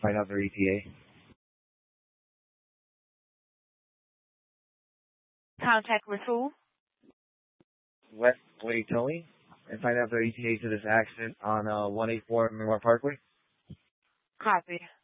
find out their ETA. Contact with who? Westway Towing, and find out their ETA to this accident on 184 Memorial Parkway. Copy.